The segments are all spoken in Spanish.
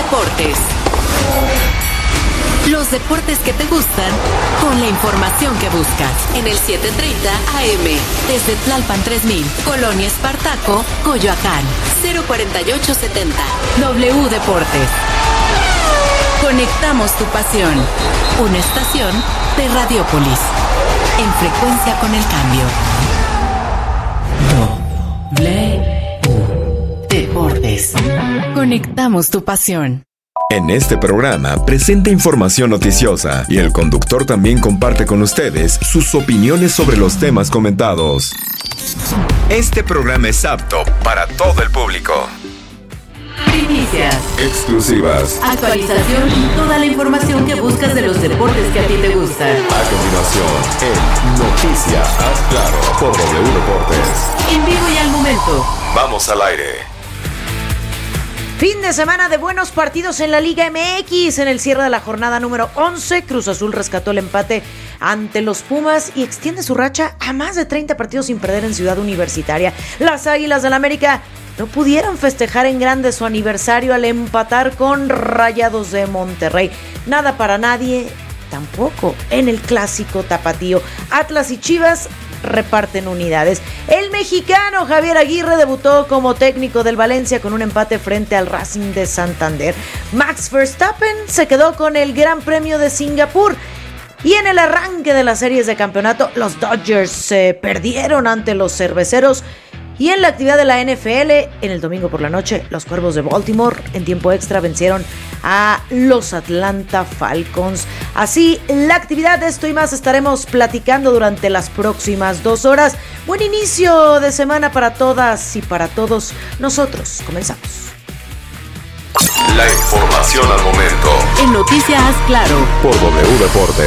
Deportes. Los deportes que te gustan con la información que buscas en el 730 AM. Desde Tlalpan 3000, Colonia Espartaco, Coyoacán, 04870. W Deportes. Conectamos tu pasión. Una estación de Radiópolis. En frecuencia con el cambio. W Deportes. Conectamos tu pasión. En este programa presenta información noticiosa y el conductor también comparte con ustedes sus opiniones sobre los temas comentados. Este programa es apto para todo el público. Primicias, exclusivas, actualización y toda la información que buscas de los deportes que a ti te gustan. A continuación, en Noticias Haz Claro por W Deportes. En vivo y al momento. Vamos al aire. Fin de semana de buenos partidos en la Liga MX. En el cierre de la jornada número 11, Cruz Azul rescató el empate ante los Pumas y extiende su racha a más de 30 partidos sin perder en Ciudad Universitaria. Las Águilas del América no pudieron festejar en grande su aniversario al empatar con Rayados de Monterrey. Nada para nadie, tampoco en el clásico tapatío. Atlas y Chivas reparten unidades. El mexicano Javier Aguirre debutó como técnico del Valencia con un empate frente al Racing de Santander. Max Verstappen se quedó con el Gran Premio de Singapur. Y en el arranque de las series de campeonato, los Dodgers se perdieron ante los Cerveceros. Y en la actividad de la NFL, en el domingo por la noche, los Cuervos de Baltimore en tiempo extra vencieron a los Atlanta Falcons. Así, la actividad de esto y más estaremos platicando durante las próximas 2 horas. Buen inicio de semana para todas y para todos nosotros. Comenzamos. La información al momento. En Noticias Claro por W Deportes.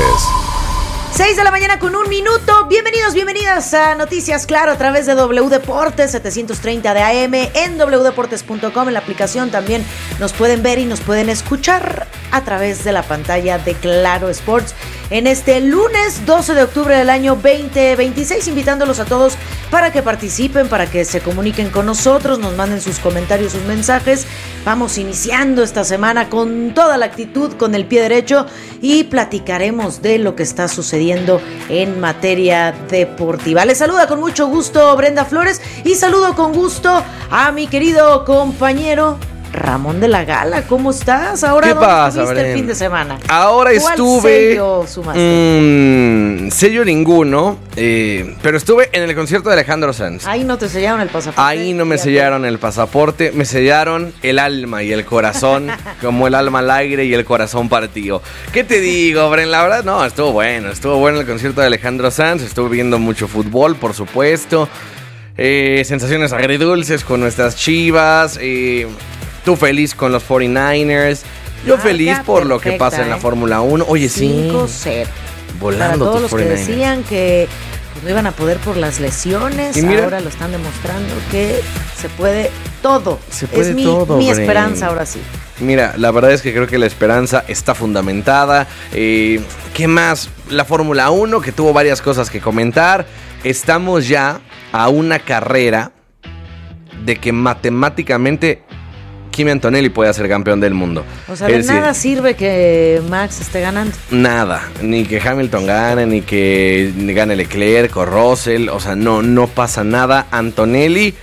6 de la mañana con 1 minuto. Bienvenidos, bienvenidas a Noticias Claro a través de W Deportes 730 de AM en wdeportes.com. En la aplicación también nos pueden ver y nos pueden escuchar a través de la pantalla de Claro Sports. En este lunes 12 de octubre del año 2026, invitándolos a todos para que participen, para que se comuniquen con nosotros, nos manden sus comentarios, sus mensajes. Vamos iniciando esta semana con toda la actitud, con el pie derecho, y platicaremos de lo que está sucediendo en materia deportiva. Les saluda con mucho gusto Brenda Flores y saludo con gusto a mi querido compañero Ramón de la Gala. ¿Cómo estás? Ahora, ¿qué pasa, estuviste Bren? El fin de semana? Ahora ¿Cuál estuve... sello sumaste? Sello ninguno, pero estuve en el concierto de Alejandro Sanz. Ahí no te sellaron el pasaporte. Ahí no me sellaron el pasaporte, me sellaron el alma y el corazón, como el alma al aire y el corazón partido. ¿Qué te digo, Bren? La verdad, no, estuvo bueno el concierto de Alejandro Sanz. Estuve viendo mucho fútbol, por supuesto. Sensaciones agridulces con nuestras Chivas. Tú feliz con los 49ers. Yo feliz por lo que pasa en la Fórmula 1. Oye, 5-0. Sí. Volando para todos tus los que 49ers. decían que no iban a poder por las lesiones, y mira, ahora lo están demostrando que se puede todo. Se puede es todo, mi Bren. esperanza ahora sí. Mira, la verdad es que creo que la esperanza está fundamentada. ¿Qué más? La Fórmula 1, que tuvo varias cosas que comentar. Estamos ya a una carrera de que matemáticamente Kimi Antonelli puede ser campeón del mundo. O sea, de nada sirve que Max esté ganando. Nada, ni que Hamilton gane, ni que gane Leclerc o Russell. O sea, no pasa nada. Antonelli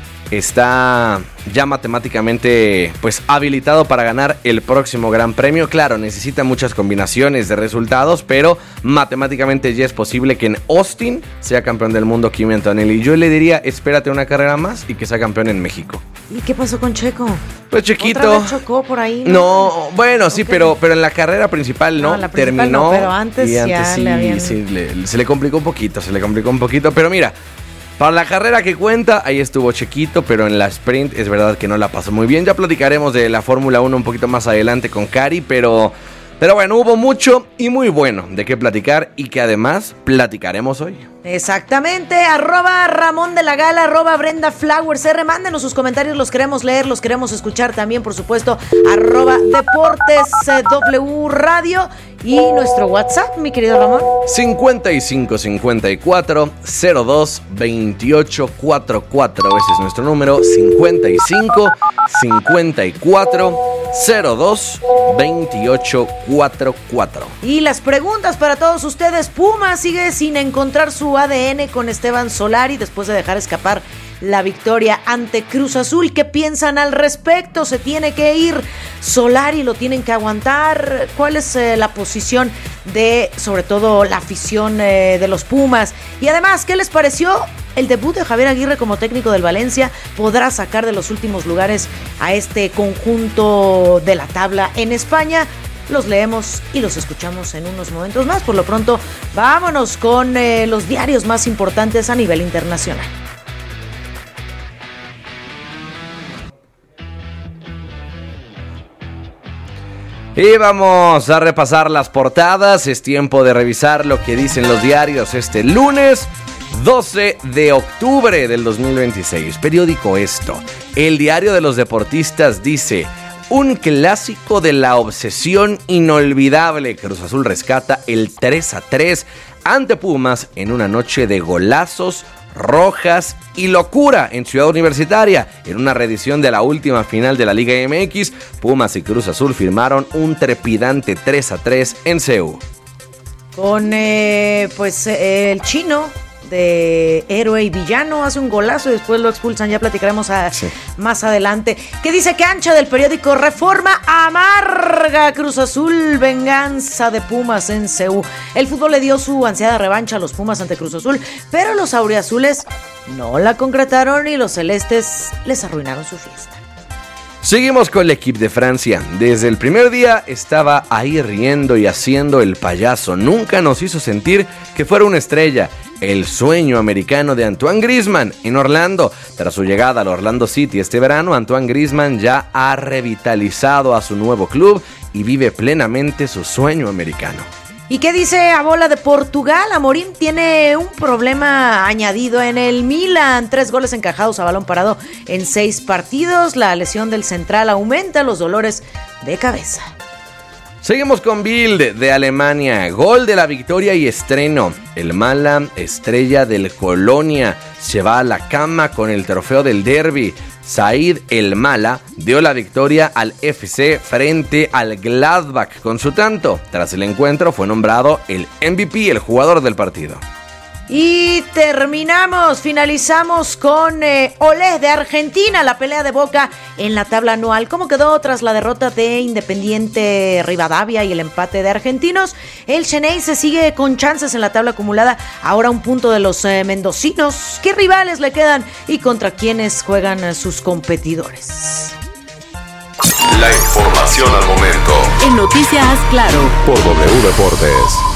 está ya matemáticamente pues habilitado para ganar el próximo Gran Premio. Claro, necesita muchas combinaciones de resultados, pero matemáticamente ya es posible que en Austin sea campeón del mundo Kimi Antonelli. Yo le diría, espérate una carrera más y que sea campeón en México. ¿Y qué pasó con Checo? Pues Chequito. ¿Otra vez chocó por ahí? No, bueno, sí, Okay. pero en la carrera principal no, la principal terminó. no, pero antes ya sí, le habían... se le complicó un poquito, pero mira, para la carrera que cuenta, ahí estuvo Chequito, pero en la sprint es verdad que no la pasó muy bien. Ya platicaremos de la Fórmula 1 un poquito más adelante con Cari, pero bueno, hubo mucho y muy bueno de qué platicar y que además platicaremos hoy. Exactamente, @Ramón de la Gala, @Brenda Flowers R. Mándenos sus comentarios, los queremos leer, los queremos escuchar también, por supuesto, @Deportes W Radio y nuestro WhatsApp, mi querido Ramón. 55 54 02 28 44. Ese es nuestro número. 55 54 02-2844. Y las preguntas para todos ustedes. Pumas sigue sin encontrar su ADN con Esteban Solari después de dejar escapar la victoria ante Cruz Azul. ¿Qué piensan al respecto? ¿Se tiene que ir Solari? ¿Lo tienen que aguantar? ¿Cuál es la posición de, sobre todo, la afición de los Pumas? Y además, ¿qué les pareció el debut de Javier Aguirre como técnico del Valencia? ¿Podrá sacar de los últimos lugares a este conjunto de la tabla en España? Los leemos y los escuchamos en unos momentos más. Por lo pronto, vámonos con los diarios más importantes a nivel internacional. Y vamos a repasar las portadas. Es tiempo de revisar lo que dicen los diarios este lunes 12 de octubre del 2026. Periódico Esto. El diario de los deportistas dice: un clásico de la obsesión inolvidable. Cruz Azul rescata el 3-3 ante Pumas en una noche de golazos, rojas y locura en Ciudad Universitaria. En una reedición de la última final de la Liga MX, Pumas y Cruz Azul firmaron un trepidante 3-3 en CEU. Con el chino de héroe y villano hace un golazo y después lo expulsan. Ya platicaremos más adelante. ¿Qué dice Cancha del periódico Reforma? Amarga Cruz Azul, venganza de Pumas en CEU. El fútbol le dio su ansiada revancha a los Pumas ante Cruz Azul, pero los auriazules no la concretaron y los celestes les arruinaron su fiesta. Seguimos con el equipo de Francia. Desde el primer día estaba ahí riendo y haciendo el payaso. Nunca nos hizo sentir que fuera una estrella. El sueño americano de Antoine Griezmann en Orlando. Tras su llegada al Orlando City este verano, Antoine Griezmann ya ha revitalizado a su nuevo club y vive plenamente su sueño americano. ¿Y qué dice a bola de Portugal? Amorim tiene un problema añadido en el Milan. 3 goles encajados a balón parado en 6 partidos. La lesión del central aumenta los dolores de cabeza. Seguimos con Bild de Alemania. Gol de la victoria y estreno. El Mala, estrella del Colonia, se va a la cama con el trofeo del derbi. Said El Mala dio la victoria al FC frente al Gladbach con su tanto. Tras el encuentro fue nombrado el MVP, el jugador del partido. Y finalizamos con Olé de Argentina, la pelea de Boca en la tabla anual. ¿Cómo quedó tras la derrota de Independiente Rivadavia y el empate de Argentinos? El Xeneize se sigue con chances en la tabla acumulada, ahora un punto de los mendocinos. ¿Qué rivales le quedan y contra quiénes juegan sus competidores? La información al momento. En Noticias Claro. Por W Deportes.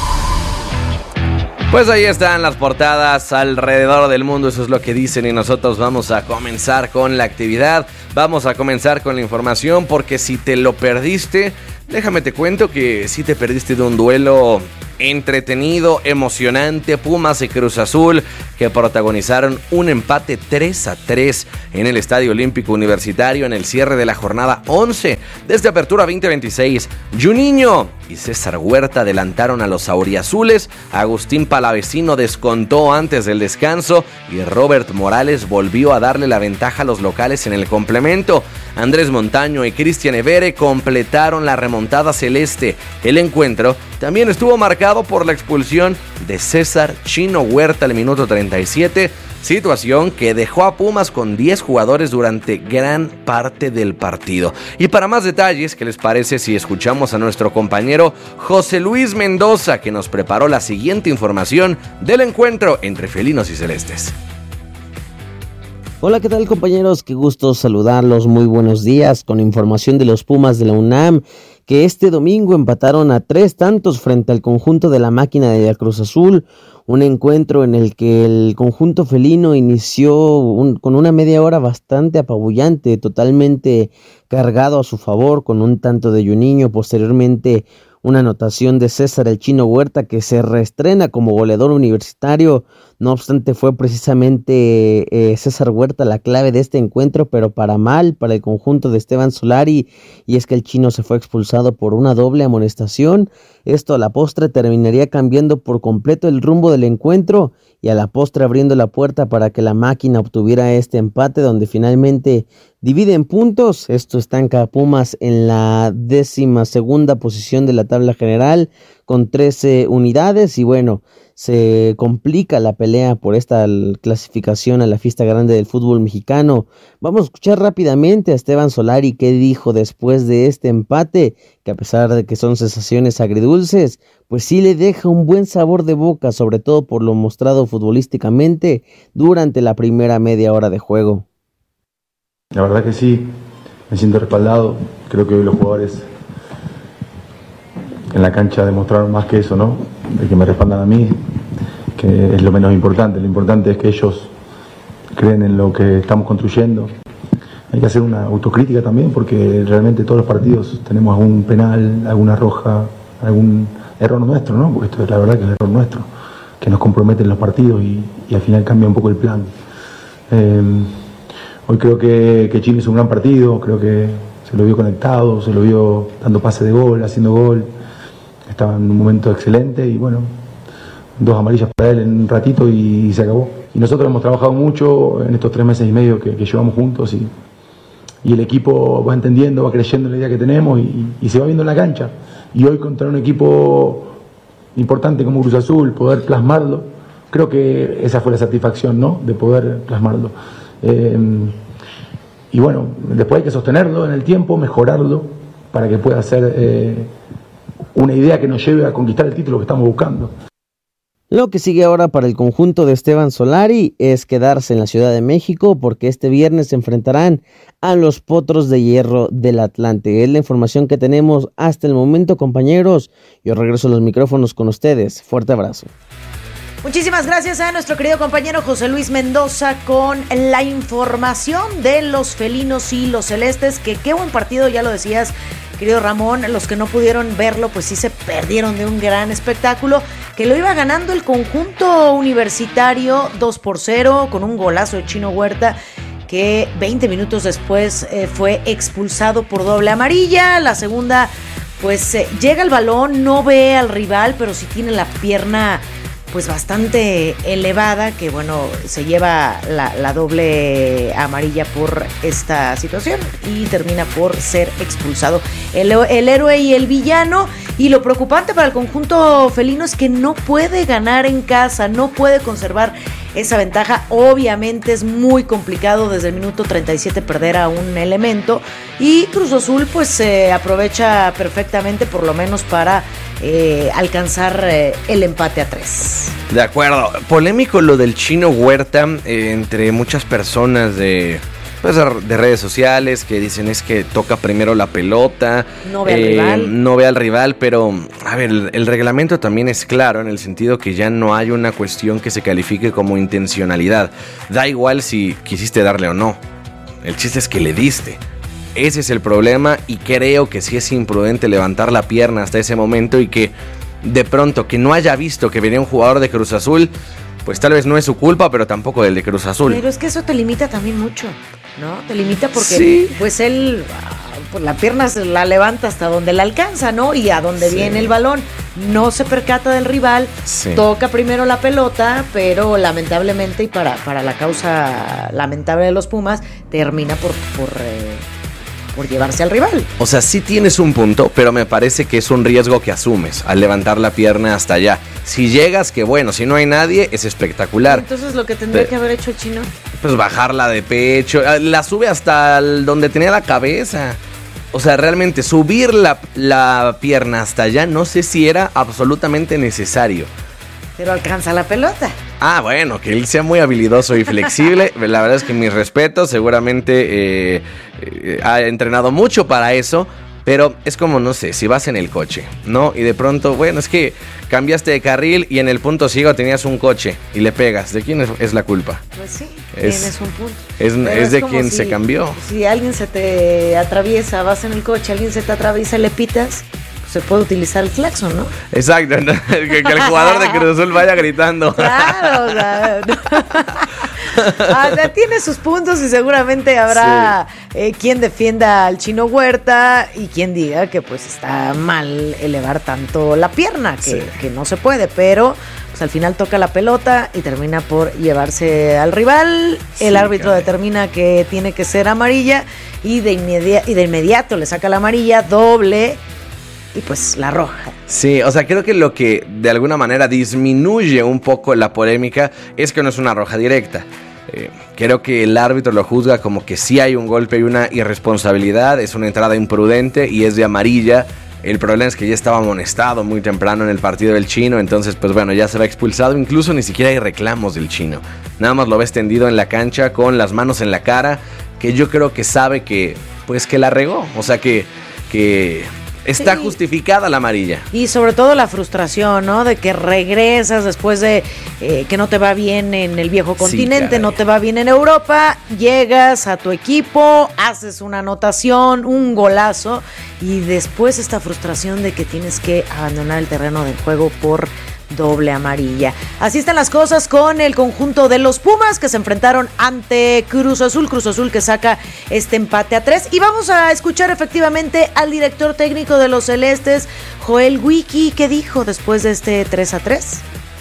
Pues ahí están las portadas alrededor del mundo, eso es lo que dicen y nosotros vamos a comenzar con la actividad, vamos a comenzar con la información porque si te lo perdiste, déjame te cuento que si te perdiste de un duelo entretenido, emocionante, Pumas y Cruz Azul que protagonizaron un empate 3-3 en el Estadio Olímpico Universitario en el cierre de la jornada 11 desde Apertura 2026. Juninho y César Huerta adelantaron a los auriazules, Agustín Palavecino descontó antes del descanso y Robert Morales volvió a darle la ventaja a los locales en el complemento. Andrés Montaño y Cristian Evere completaron la remontada celeste. El encuentro también estuvo marcado por la expulsión de César Chino Huerta al minuto 37, situación que dejó a Pumas con 10 jugadores durante gran parte del partido. Y para más detalles, ¿qué les parece si escuchamos a nuestro compañero José Luis Mendoza, que nos preparó la siguiente información del encuentro entre felinos y celestes? Hola, ¿qué tal, compañeros? Qué gusto saludarlos, muy buenos días, con información de los Pumas de la UNAM, que este domingo empataron a 3 tantos frente al conjunto de la máquina de Cruz Azul, un encuentro en el que el conjunto felino inició con una media hora bastante apabullante, totalmente cargado a su favor, con un tanto de Juninho, posteriormente una anotación de César el Chino Huerta, que se reestrena como goleador universitario No obstante, fue precisamente César Huerta la clave de este encuentro, pero para mal, para el conjunto de Esteban Solari, y es que el chino se fue expulsado por una doble amonestación. Esto a la postre terminaría cambiando por completo el rumbo del encuentro y a la postre abriendo la puerta para que la máquina obtuviera este empate, donde finalmente dividen puntos. Esto estanca a Pumas en la 12ª posición de la tabla general con 13 unidades y bueno, se complica la pelea por esta clasificación a la fiesta grande del fútbol mexicano. Vamos a escuchar rápidamente a Esteban Solari qué dijo después de este empate, que a pesar de que son sensaciones agridulces, pues sí le deja un buen sabor de boca, sobre todo por lo mostrado futbolísticamente durante la primera media hora de juego. La verdad que sí, me siento respaldado. Creo que hoy los jugadores en la cancha demostraron más que eso, ¿no? De que me respaldan a mí, que es lo menos importante. Lo importante es que ellos creen en lo que estamos construyendo. Hay que hacer una autocrítica también, porque realmente todos los partidos tenemos algún penal, alguna roja, algún error nuestro, ¿no? Porque esto es la verdad que es error nuestro, que nos comprometen los partidos y al final cambia un poco el plan. Hoy creo que Chile hizo un gran partido, creo que se lo vio conectado, se lo vio dando pase de gol, haciendo gol. Estaba en un momento excelente y bueno, 2 amarillas para él en un ratito y se acabó. Y nosotros hemos trabajado mucho en estos 3 meses y medio que llevamos juntos y el equipo va entendiendo, va creyendo en la idea que tenemos y se va viendo en la cancha. Y hoy contra un equipo importante como Cruz Azul, poder plasmarlo, creo que esa fue la satisfacción, ¿no? De poder plasmarlo. Y bueno, después hay que sostenerlo en el tiempo, mejorarlo para que pueda ser una idea que nos lleve a conquistar el título que estamos buscando. Lo que sigue ahora para el conjunto de Esteban Solari es quedarse en la Ciudad de México, porque este viernes se enfrentarán a los Potros de Hierro del Atlante. Es la información que tenemos hasta el momento, compañeros. Yo regreso a los micrófonos con ustedes. Fuerte abrazo. Muchísimas gracias a nuestro querido compañero José Luis Mendoza con la información de los felinos y los celestes, que qué buen partido, ya lo decías, querido Ramón. Los que no pudieron verlo, pues sí se perdieron de un gran espectáculo, que lo iba ganando el conjunto universitario 2-0 con un golazo de Chino Huerta, que 20 minutos después fue expulsado por doble amarilla. La segunda, pues llega el balón, no ve al rival, pero sí tiene la pierna pues bastante elevada, que bueno, se lleva la doble amarilla por esta situación y termina por ser expulsado el héroe y el villano. Y lo preocupante para el conjunto felino es que no puede ganar en casa, no puede conservar esa ventaja. Obviamente es muy complicado desde el minuto 37 perder a un elemento, y Cruz Azul pues se aprovecha perfectamente, por lo menos para alcanzar el empate a 3. De acuerdo. Polémico lo del Chino Huerta entre muchas personas de redes sociales, que dicen es que toca primero la pelota, no ve al rival. No ve al rival, pero a ver, el reglamento también es claro en el sentido que ya no hay una cuestión que se califique como intencionalidad. Da igual si quisiste darle o no, el chiste es que le diste. Ese es el problema, y creo que sí es imprudente levantar la pierna hasta ese momento, y que de pronto que no haya visto que venía un jugador de Cruz Azul, pues tal vez no es su culpa, pero tampoco del de Cruz Azul. Pero es que eso te limita también mucho, ¿no? Te limita porque sí, pues él, pues la pierna se la levanta hasta donde la alcanza, ¿no? Y a donde viene el balón, no se percata del rival, toca primero la pelota, pero lamentablemente, y para la causa lamentable de los Pumas, termina por llevarse al rival. O sea, sí tienes un punto, pero me parece que es un riesgo que asumes al levantar la pierna hasta allá. Si llegas, que bueno, si no hay nadie, es espectacular. Entonces lo que tendría que haber hecho el Chino, pues bajarla de pecho, la sube hasta donde tenía la cabeza. O sea, realmente subir la pierna hasta allá, no sé si era absolutamente necesario. Pero alcanza la pelota. Ah, bueno, que él sea muy habilidoso y flexible. La verdad es que mis respetos, seguramente ha entrenado mucho para eso. Pero es como, no sé, si vas en el coche, ¿no? Y de pronto, bueno, es que cambiaste de carril y en el punto ciego tenías un coche y le pegas. ¿De quién es la culpa? Pues sí, tienes un punto. Es de quien se cambió. Si alguien se te atraviesa, vas en el coche, alguien se te atraviesa, le pitas. se puede utilizar el claxon, ¿no? Exacto, ¿no? que el jugador de Cruz Azul vaya gritando. Claro, o sea, tiene sus puntos y seguramente habrá quien defienda al Chino Huerta y quien diga que pues está mal elevar tanto la pierna, que no se puede, pero pues al final toca la pelota y termina por llevarse al rival. El árbitro determina que tiene que ser amarilla y de inmediato le saca la amarilla doble y pues la roja. Sí, o sea, creo que lo que de alguna manera disminuye un poco la polémica es que no es una roja directa. Creo que el árbitro lo juzga como que sí hay un golpe y una irresponsabilidad, es una entrada imprudente y es de amarilla. El problema es que ya estaba amonestado muy temprano en el partido del Chino, entonces pues bueno, ya se va expulsado, incluso ni siquiera hay reclamos del Chino. Nada más lo ves tendido en la cancha con las manos en la cara, que yo creo que sabe que pues que la regó, o sea que está justificada la amarilla. Y sobre todo la frustración, ¿no? De que regresas después de que no te va bien en el viejo continente, no te va bien en Europa, llegas a tu equipo, haces una anotación, un golazo, y después esta frustración de que tienes que abandonar el terreno de juego por doble amarilla. Así están las cosas con el conjunto de los Pumas, que se enfrentaron ante Cruz Azul que saca este empate a 3, y vamos a escuchar efectivamente al director técnico de los Celestes, Joel Wiki, que dijo después de este 3-3.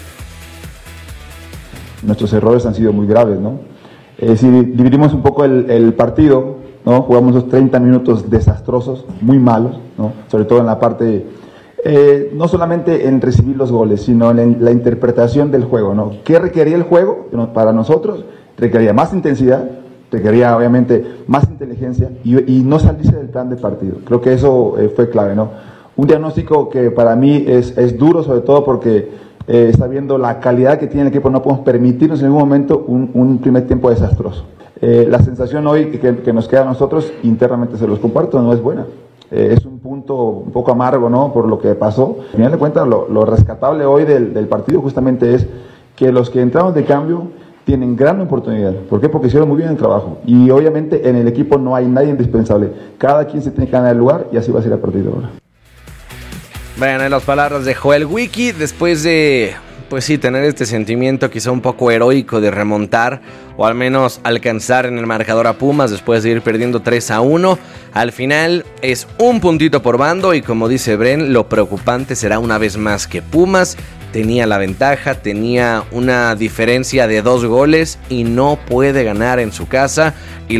Nuestros errores han sido muy graves, ¿no? Si dividimos un poco el partido, ¿no? Jugamos los 30 minutos desastrosos, muy malos, ¿no? Sobre todo en la parte no solamente en recibir los goles, sino en la interpretación del juego, ¿no? ¿Qué requería el juego? Para nosotros requería más intensidad, requería obviamente más inteligencia y no salirse del plan de partido. Creo que eso fue clave, ¿no? Un diagnóstico que para mí es duro, sobre todo porque sabiendo la calidad que tiene el equipo, no podemos permitirnos en ningún momento un primer tiempo desastroso. La sensación hoy que nos queda a nosotros, internamente se los comparto, no es buena. Es un punto un poco amargo, ¿no? Por lo que pasó. Al final de cuentas, lo rescatable hoy del partido justamente es que los que entraron de cambio tienen gran oportunidad. ¿Por qué? Porque hicieron muy bien el trabajo. Y obviamente en el equipo no hay nadie indispensable. Cada quien se tiene que ganar el lugar y así va a ser a partir de ahora. Bueno, en las palabras de Joel Wiki, después de, pues sí, tener este sentimiento quizá un poco heroico de remontar o al menos alcanzar en el marcador a Pumas después de ir perdiendo 3-1, al final es un puntito por bando y como dice Bren, lo preocupante será una vez más que Pumas tenía la ventaja, tenía una diferencia de 2 goles y no puede ganar en su casa y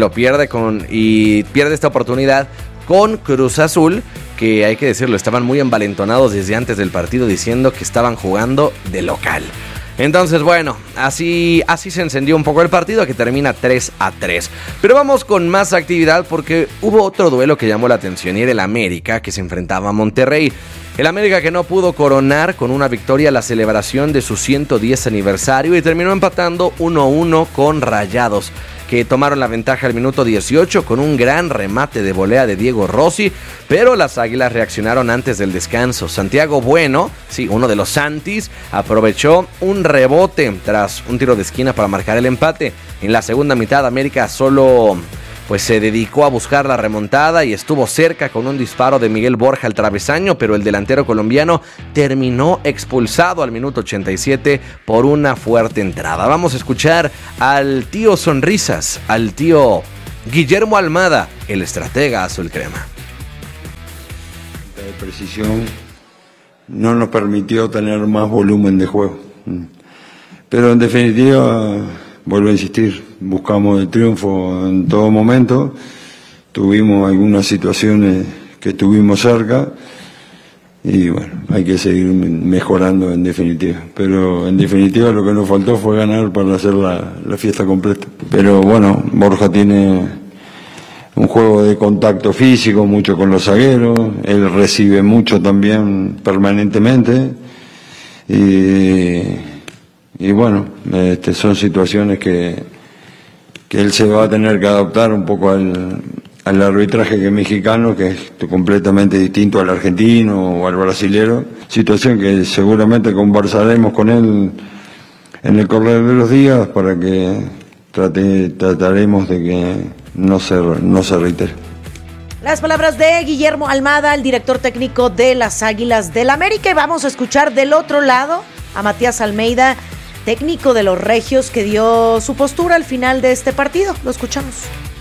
pierde esta oportunidad con Cruz Azul, que hay que decirlo, estaban muy envalentonados desde antes del partido diciendo que estaban jugando de local. Entonces, bueno, así se encendió un poco el partido, que termina 3-3. Pero vamos con más actividad porque hubo otro duelo que llamó la atención y era el América, que se enfrentaba a Monterrey. El América que no pudo coronar con una victoria la celebración de su 110 aniversario y terminó empatando 1-1 con Rayados, que tomaron la ventaja al minuto 18 con un gran remate de volea de Diego Rossi, pero las Águilas reaccionaron antes del descanso. Santiago Bueno, sí, uno de los Santis, aprovechó un rebote tras un tiro de esquina para marcar el empate. En la segunda mitad, América solo se dedicó a buscar la remontada y estuvo cerca con un disparo de Miguel Borja al travesaño, pero el delantero colombiano terminó expulsado al minuto 87 por una fuerte entrada. Vamos a escuchar al tío Sonrisas, al tío Guillermo Almada, el estratega azul crema. La precisión no nos permitió tener más volumen de juego, pero en definitiva, vuelvo a insistir, buscamos el triunfo en todo momento, tuvimos algunas situaciones que estuvimos cerca y bueno, hay que seguir mejorando en definitiva, pero en definitiva lo que nos faltó fue ganar para hacer la fiesta completa. Pero bueno, Borja tiene un juego de contacto físico, mucho con los zagueros, él recibe mucho también permanentemente y bueno, son situaciones que él se va a tener que adaptar un poco al arbitraje que es mexicano, que es completamente distinto al argentino o al brasilero. Situación que seguramente conversaremos con él en el correr de los días para que trataremos de que no se reitere. Las palabras de Guillermo Almada, el director técnico de las Águilas del América. Y vamos a escuchar del otro lado a Matías Almeida, técnico de los Regios, que dio su postura al final de este partido. Lo escuchamos.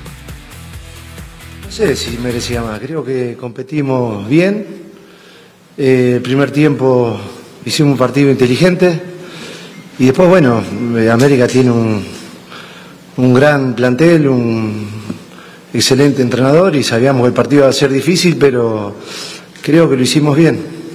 No sé si merecía más, creo que competimos bien. El primer tiempo hicimos un partido inteligente y después, bueno, América tiene un gran plantel, un excelente entrenador y sabíamos que el partido iba a ser difícil, pero creo que lo hicimos bien.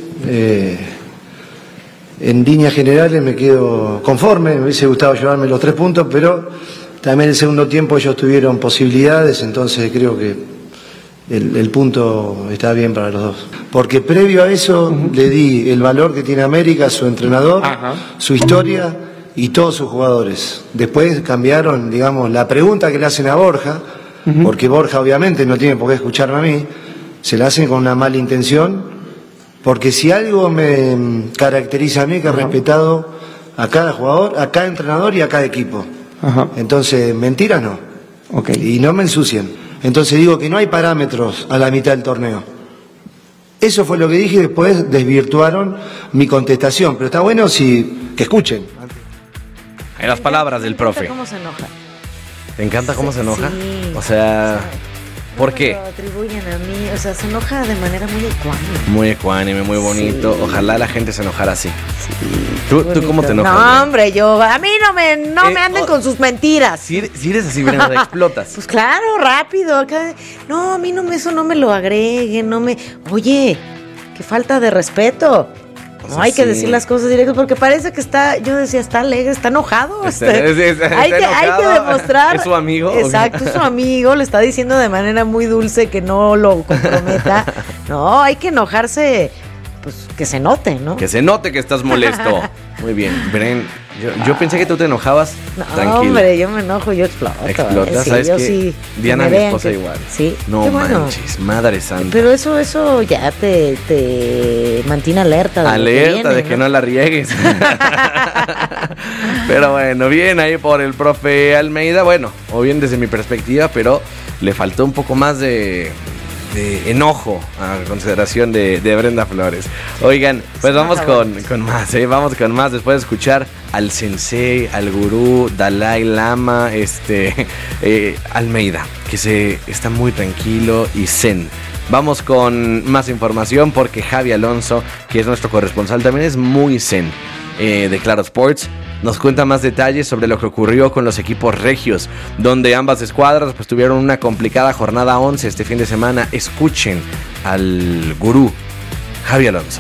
En líneas generales me quedo conforme, me hubiese gustado llevarme los 3 puntos, pero también en el segundo tiempo ellos tuvieron posibilidades, entonces creo que el punto está bien para los dos. Porque previo a eso le di el valor que tiene América, su entrenador, su historia y todos sus jugadores. Después cambiaron, digamos, la pregunta que le hacen a Borja, porque Borja obviamente no tiene por qué escucharme a mí, se la hacen con una mala intención, porque si algo me caracteriza a mí, que he respetado a cada jugador, a cada entrenador y a cada equipo. Entonces, mentiras no. Y no me ensucian. Entonces digo que no hay parámetros a la mitad del torneo. Eso fue lo que dije y después desvirtuaron mi contestación. Pero está bueno que escuchen. En las palabras del profe. ¿Cómo se enoja? ¿Te encanta cómo se enoja? Sí. O sea, ¿por qué? Lo atribuyen a mí, o sea, se enoja de manera muy ecuánime. Muy ecuánime, muy bonito. Sí. Ojalá la gente se enojara así. Sí, ¿Tú cómo te enojas? No, hombre, a mí no me anden con sus mentiras. Si eres así, Brenda, explotas. Pues claro, rápido. No, a mí eso no me lo agreguen, Oye, qué falta de respeto. No hay que decir las cosas directas porque parece que está alegre, está enojado. Hay que demostrar. ¿Es su amigo? Exacto, es su amigo, le está diciendo de manera muy dulce que no lo comprometa. No, hay que enojarse, pues que se note, ¿no? Que se note que estás molesto. Muy bien, Bren, yo pensé que tú te enojabas. No, tranquila. Hombre, yo me enojo, yo exploto. ¿Explotas? Sí, ¿Sabes yo qué? sí. Diana, mi esposa, igual. Sí. No manches, madre santa. Pero eso ya te mantiene alerta. De que no la riegues. Pero bueno, bien ahí por el profe Almeida. Bueno, o bien desde mi perspectiva, pero le faltó un poco más de enojo a consideración de Brenda Flores. Oigan, pues vamos con más, vamos con más después de escuchar al sensei, al gurú, Dalai Lama, Almeida, que está muy tranquilo y zen. Vamos con más información porque Javi Alonso, que es nuestro corresponsal, también es muy zen de Claro Sports. Nos cuenta más detalles sobre lo que ocurrió con los equipos regios, donde ambas escuadras pues tuvieron una complicada jornada 11 este fin de semana. Escuchen al gurú Javi Alonso.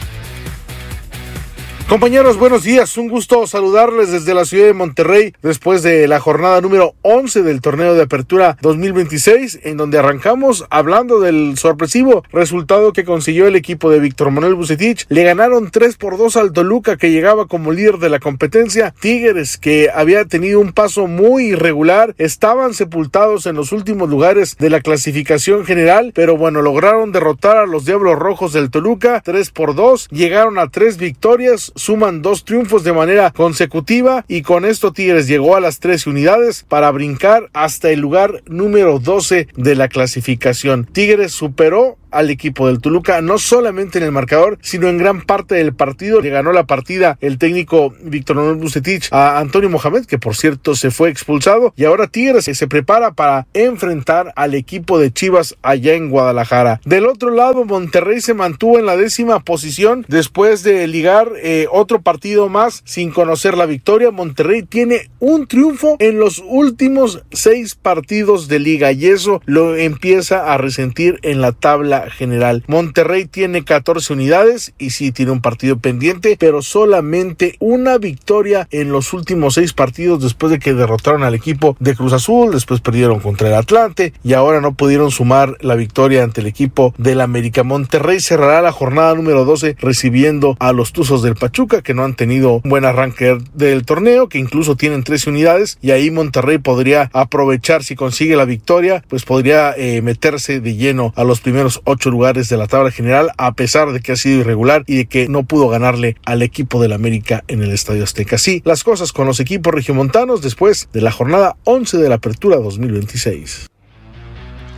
Compañeros, buenos días, un gusto saludarles desde la ciudad de Monterrey después de la jornada número 11 del torneo de apertura 2026, en donde arrancamos hablando del sorpresivo resultado que consiguió el equipo de Víctor Manuel Vucetich. Le ganaron 3-2 al Toluca, que llegaba como líder de la competencia. Tigres, que había tenido un paso muy irregular, estaban sepultados en los últimos lugares de la clasificación general, pero bueno, lograron derrotar a los Diablos Rojos del Toluca 3-2, llegaron a 3 victorias, suman 2 triunfos de manera consecutiva y con esto Tigres llegó a las 13 unidades para brincar hasta el lugar número 12 de la clasificación. Tigres superó al equipo del Toluca, no solamente en el marcador, sino en gran parte del partido. Le ganó la partida el técnico Víctor Manuel Vucetich a Antonio Mohamed, que por cierto se fue expulsado, y ahora Tigres se prepara para enfrentar al equipo de Chivas allá en Guadalajara. Del otro lado, Monterrey se mantuvo en la 10ª posición después de ligar otro partido más sin conocer la victoria. Monterrey tiene un triunfo en los últimos 6 partidos de liga y eso lo empieza a resentir en la tabla general. Monterrey tiene 14 unidades y sí tiene un partido pendiente, pero solamente una victoria en los últimos 6 partidos después de que derrotaron al equipo de Cruz Azul, después perdieron contra el Atlante y ahora no pudieron sumar la victoria ante el equipo del América. Monterrey cerrará la jornada número 12 recibiendo a los Tuzos del Pachuca, que no han tenido un buen arranque del torneo, que incluso tienen 13 unidades y ahí Monterrey podría aprovechar, si consigue la victoria, pues podría meterse de lleno a los primeros 8 lugares de la tabla general, a pesar de que ha sido irregular y de que no pudo ganarle al equipo del América en el Estadio Azteca. Así las cosas con los equipos regiomontanos después de la jornada 11 de la apertura 2026.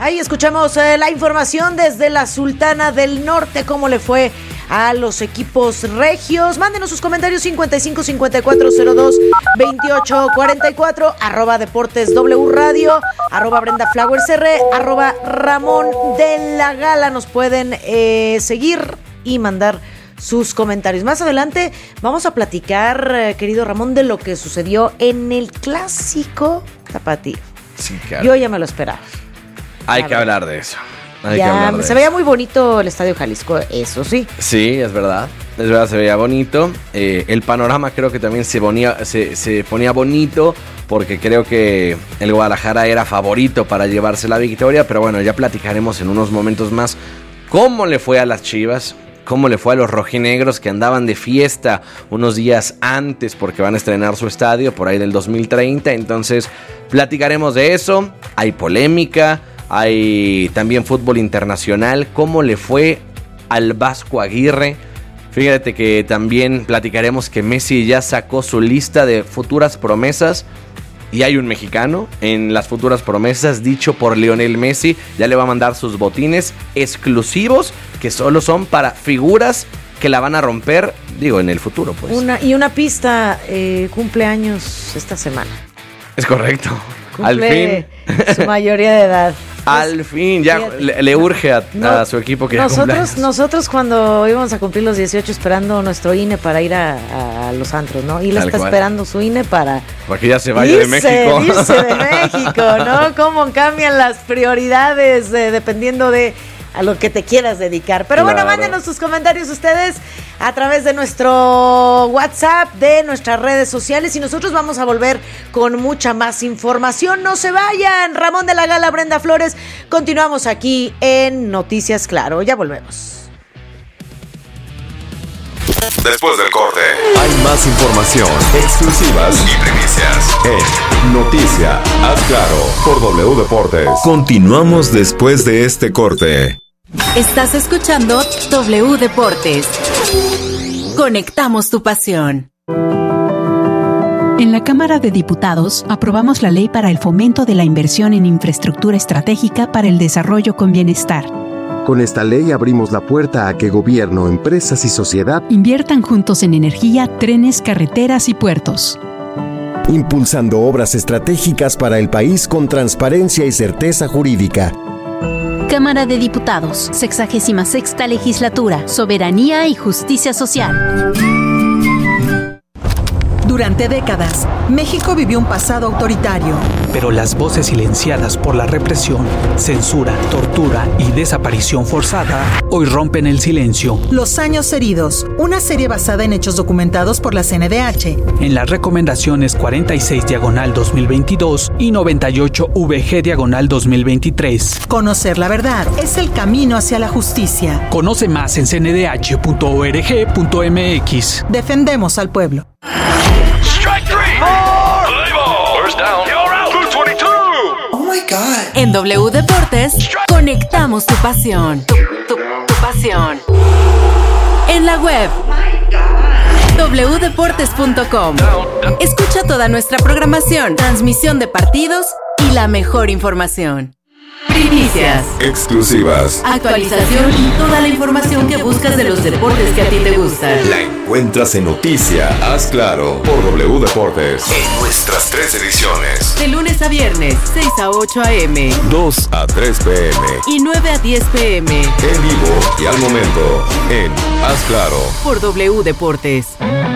Ahí escuchamos la información desde la Sultana del Norte, cómo le fue a los equipos regios. Mándenos sus comentarios 55 54 02 28 44, @Deportes W Radio, @Brenda Flowers R, @Ramón de la Gala. Nos pueden seguir y mandar sus comentarios. Más adelante vamos a platicar, querido Ramón, de lo que sucedió en el clásico tapatío. Sí, claro. Yo ya me lo esperaba. Hay que hablar de eso. Se veía muy bonito el Estadio Jalisco, eso sí. Sí, es verdad. Es verdad, se veía bonito. El panorama creo que también se ponía bonito, porque creo que el Guadalajara era favorito para llevarse la victoria. Pero bueno, ya platicaremos en unos momentos más cómo le fue a las Chivas, cómo le fue a los rojinegros, que andaban de fiesta unos días antes porque van a estrenar su estadio por ahí del 2030. Entonces platicaremos de eso. Hay polémica, hay también fútbol internacional. ¿Cómo le fue al Vasco Aguirre? Fíjate que también platicaremos que Messi ya sacó su lista de futuras promesas. Y hay un mexicano en las futuras promesas, dicho por Lionel Messi. Ya le va a mandar sus botines exclusivos, que solo son para figuras que la van a romper, digo, en el futuro, pues. Una pista, cumple años esta semana. Es correcto. Cumple al fin. Su mayoría de edad. Al fin, ya le urge a su equipo que nosotros cuando íbamos a cumplir los 18 esperando nuestro INE para ir a los antros, ¿no? Y él está esperando su INE para que ya se vaya de México. Irse de México, ¿no? Cómo cambian las prioridades dependiendo de a lo que te quieras dedicar. Pero bueno, mándenos sus comentarios ustedes a través de nuestro WhatsApp, de nuestras redes sociales, y nosotros vamos a volver con mucha más información. No se vayan. Ramón de la Gala, Brenda Flores. Continuamos aquí en Noticias Claro. Ya volvemos. Después del corte, hay más información, exclusivas y primicias en Noticia Haz Claro por W Deportes. Continuamos después de este corte. Estás escuchando W Deportes. Conectamos tu pasión. En la Cámara de Diputados aprobamos la ley para el fomento de la inversión en infraestructura estratégica para el desarrollo con bienestar. Con esta ley abrimos la puerta a que gobierno, empresas y sociedad inviertan juntos en energía, trenes, carreteras y puertos, impulsando obras estratégicas para el país con transparencia y certeza jurídica. Cámara de Diputados, 66ª Legislatura, Soberanía y Justicia Social. Durante décadas, México vivió un pasado autoritario. Pero las voces silenciadas por la represión, censura, tortura y desaparición forzada hoy rompen el silencio. Los años heridos, una serie basada en hechos documentados por la CNDH. En las recomendaciones 46/2022 y 98/VG/2023. Conocer la verdad es el camino hacia la justicia. Conoce más en cndh.org.mx. Defendemos al pueblo. En W Deportes, conectamos tu pasión. Tu pasión. En la web, wdeportes.com. Escucha toda nuestra programación, transmisión de partidos y la mejor información. Primicias, exclusivas, actualización y toda la información que buscas de los deportes que a ti te gustan. La encuentras en Noticia Haz Claro por W Deportes. En nuestras 3 ediciones. De lunes a viernes, 6 a 8 a.m. 2 a 3 p.m. y 9 a 10 p.m. En vivo y al momento en Haz Claro por W Deportes.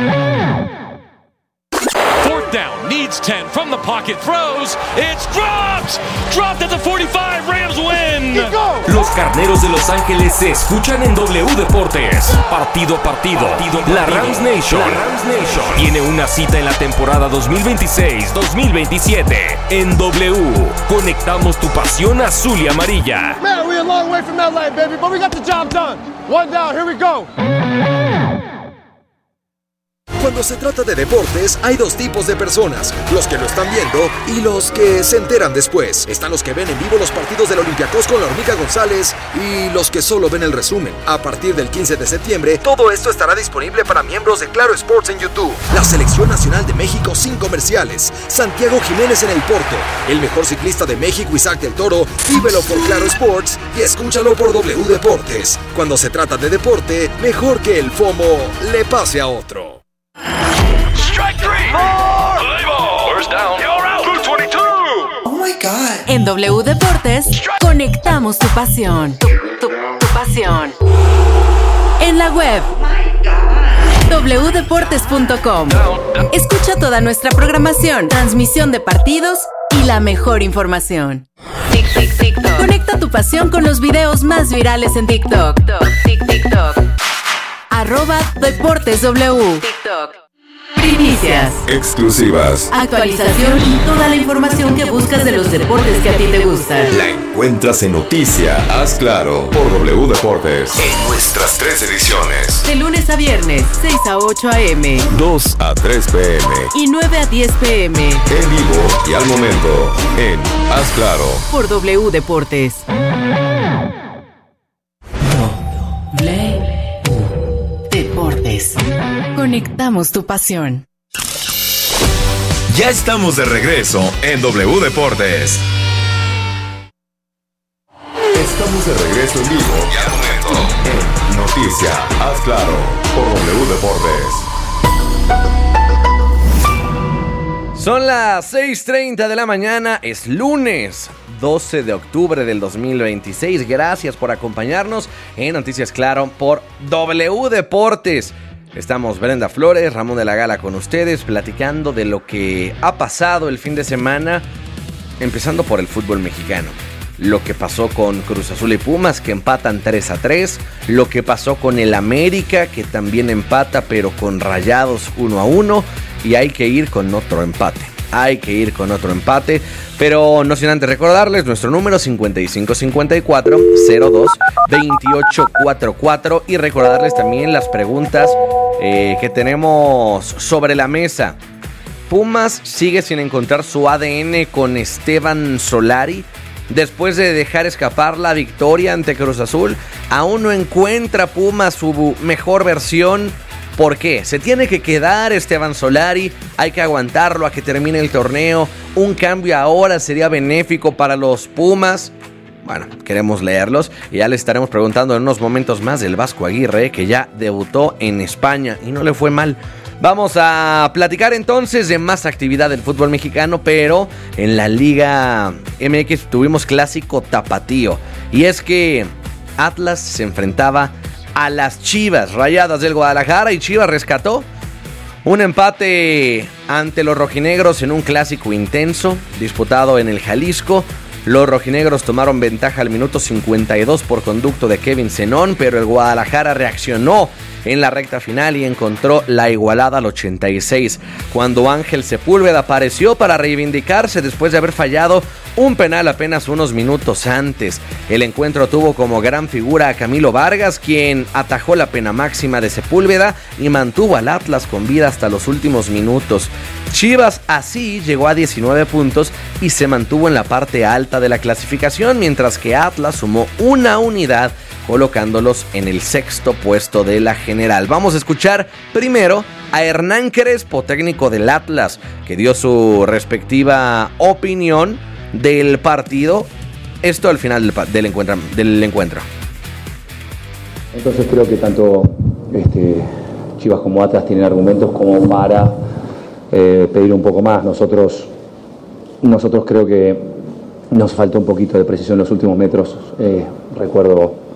Down, needs 10 from the pocket, throws, it's dropped at the 45, Rams win. Los Carneros de Los Ángeles se escuchan en W Deportes. Partido a partido. La Rams Nation tiene una cita en la temporada 2026-2027. En W, conectamos tu pasión azul y amarilla. Man, we're a long way from that line, baby, but we got the job done. One down, here we go. Cuando se trata de deportes, hay dos tipos de personas: los que lo están viendo y los que se enteran después. Están los que ven en vivo los partidos del Olympiacos con la Hormiga González y los que solo ven el resumen. A partir del 15 de septiembre, todo esto estará disponible para miembros de Claro Sports en YouTube. La Selección Nacional de México sin comerciales. Santiago Jiménez en el Porto. El mejor ciclista de México, Isaac del Toro. Vívelo por Claro Sports y escúchalo por W Deportes. Cuando se trata de deporte, mejor que el FOMO le pase a otro. Strike three. Play ball. First down. You're out. Blue 22. Oh my God. En W Deportes, conectamos tu pasión. Tu pasión. En la web. wdeportes.com. Escucha toda nuestra programación, transmisión de partidos y la mejor información. TikTok. Conecta tu pasión con los videos más virales en TikTok. TikTok. @DeportesW. TikTok. Primicias. Exclusivas. Actualización y toda la información que buscas de los deportes que a ti te gustan. La encuentras en Noticia. Haz Claro por W Deportes. En nuestras 3 ediciones. De lunes a viernes, 6 a 8 a.m. 2 a 3 p.m. Y 9 a 10 p.m. En vivo y al momento en Haz Claro por W Deportes. Deportes. Conectamos tu pasión. Ya estamos de regreso en W Deportes. Estamos de regreso en vivo y al momento en Noticia. Haz Claro por W Deportes. Son las 6:30 de la mañana, es lunes 12 de octubre del 2026. Gracias por acompañarnos en Noticias Claro por W Deportes. Estamos Brenda Flores, Ramón de la Gala con ustedes, platicando de lo que ha pasado el fin de semana, empezando por el fútbol mexicano. Lo que pasó con Cruz Azul y Pumas, que empatan 3-3. Lo que pasó con el América, que también empata, pero con Rayados 1-1. Y hay que ir con otro empate. Pero no sin antes recordarles nuestro número 5554-02-2844. Y recordarles también las preguntas que tenemos sobre la mesa. Pumas sigue sin encontrar su ADN con Esteban Solari. Después de dejar escapar la victoria ante Cruz Azul, aún no encuentra Pumas su mejor versión. ¿Por qué? Se tiene que quedar Esteban Solari, hay que aguantarlo a que termine el torneo. Un cambio ahora sería benéfico para los Pumas. Bueno, queremos leerlos y ya les estaremos preguntando en unos momentos más del Vasco Aguirre, que ya debutó en España y no le fue mal. Vamos a platicar entonces de más actividad del fútbol mexicano, pero en la Liga MX tuvimos clásico tapatío. Y es que Atlas se enfrentaba a las Chivas Rayadas del Guadalajara y Chivas rescató un empate ante los rojinegros en un clásico intenso disputado en el Jalisco. Los rojinegros tomaron ventaja al minuto 52 por conducto de Kevin Zenón, pero el Guadalajara reaccionó en la recta final y encontró la igualada al 86, cuando Ángel Sepúlveda apareció para reivindicarse después de haber fallado un penal apenas unos minutos antes. El encuentro tuvo como gran figura a Camilo Vargas, quien atajó la pena máxima de Sepúlveda y mantuvo al Atlas con vida hasta los últimos minutos. Chivas así llegó a 19 puntos y se mantuvo en la parte alta de la clasificación, mientras que Atlas sumó una unidad, colocándolos en el 6º puesto de la general. Vamos a escuchar primero a Hernán Crespo, técnico del Atlas, que dio su respectiva opinión del partido. Esto al final del encuentro. Entonces creo que tanto Chivas como Atlas tienen argumentos como para pedir un poco más. Nosotros creo que nos falta un poquito de precisión en los últimos metros. Recuerdo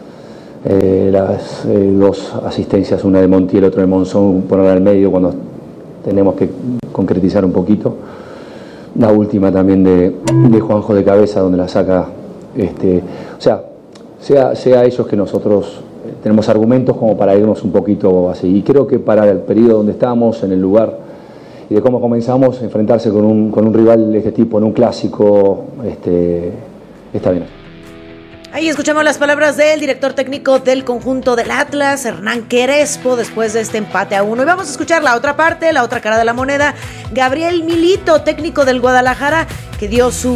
las 2 asistencias, una de Montiel, otra de Monzón, ponerla al medio cuando tenemos que concretizar un poquito. La última también de Juanjo de cabeza, donde la saca. Sea ellos que nosotros tenemos argumentos como para irnos un poquito así. Y creo que para el periodo donde estamos, en el lugar y de cómo comenzamos, enfrentarse con un rival de este tipo en un clásico, está bien. Ahí escuchamos las palabras del director técnico del conjunto del Atlas, Hernán Crespo, después de este empate a 1. Y vamos a escuchar la otra parte, la otra cara de la moneda. Gabriel Milito, técnico del Guadalajara, que dio su